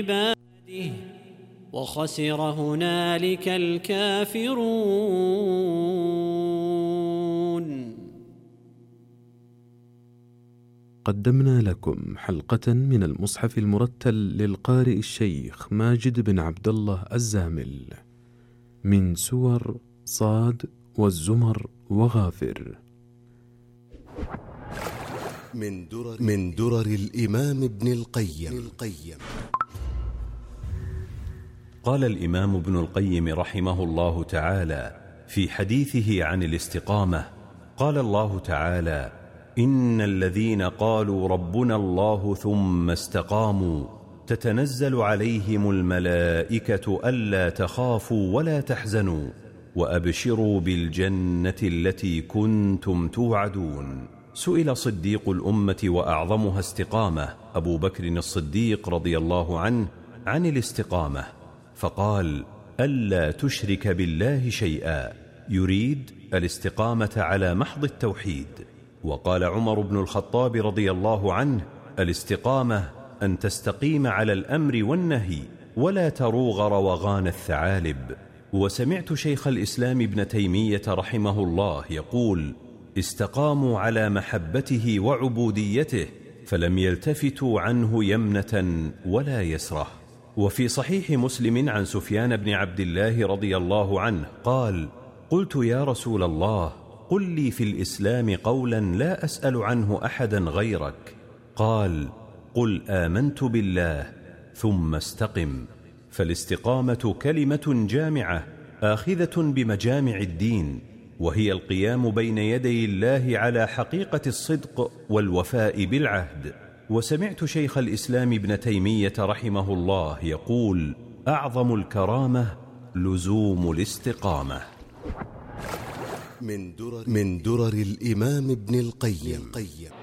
عباده وخسر هنالك الكافرون. قدمنا لكم حلقة من المصحف المرتل للقارئ الشيخ ماجد بن عبد الله الزامل من سور صاد والزمر وغافر، من درر الإمام ابن القيم. قال الإمام ابن القيم رحمه الله تعالى في حديثه عن الاستقامة: قال الله تعالى: إن الذين قالوا ربنا الله ثم استقاموا تتنزل عليهم الملائكة ألا تخافوا ولا تحزنوا وأبشروا بالجنة التي كنتم توعدون. سئل صديق الأمة وأعظمها استقامة أبو بكر الصديق رضي الله عنه عن الاستقامة، فقال: ألا تشرك بالله شيئا، يريد الاستقامة على محض التوحيد. وقال عمر بن الخطاب رضي الله عنه: الاستقامة أن تستقيم على الأمر والنهي ولا تروغ روغان الثعالب. وسمعت شيخ الإسلام ابن تيمية رحمه الله يقول: استقاموا على محبته وعبوديته فلم يلتفتوا عنه يمنة ولا يسرة. وفي صحيح مسلم عن سفيان بن عبد الله رضي الله عنه قال: قلت يا رسول الله قل لي في الإسلام قولا لا أسأل عنه أحدا غيرك. قال: قل آمنت بالله ثم استقم. فالاستقامة كلمة جامعة آخذة بمجامع الدين، وهي القيام بين يدي الله على حقيقة الصدق والوفاء بالعهد. وسمعت شيخ الإسلام ابن تيمية رحمه الله يقول: أعظم الكرامة لزوم الاستقامة. من درر الإمام ابن القيم.